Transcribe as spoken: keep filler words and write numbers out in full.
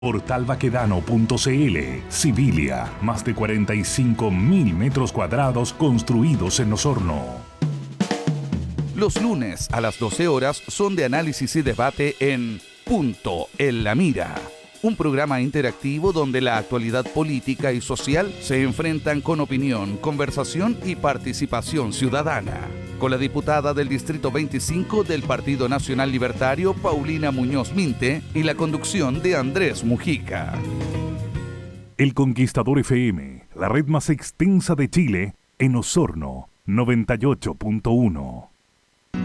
Portal Baquedano punto c l, Sibilia, más de cuarenta y cinco mil metros cuadrados construidos en Osorno. Los lunes a las doce horas son de análisis y debate en Punto en la Mira, un programa interactivo donde la actualidad política y social se enfrentan con opinión, conversación y participación ciudadana. Con la diputada del Distrito veinticinco del Partido Nacional Libertario, Paulina Muñoz Minte, y la conducción de Andrés Mujica. El Conquistador F M, la red más extensa de Chile, en Osorno, noventa y ocho punto uno.